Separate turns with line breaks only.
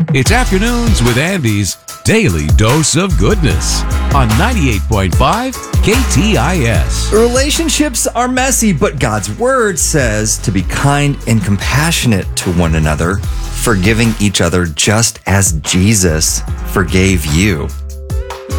It's Afternoons with Andy's Daily Dose of Goodness on 98.5 KTIS.
Relationships are messy, but God's word says to be kind and compassionate to one another, forgiving each other just as Jesus forgave you.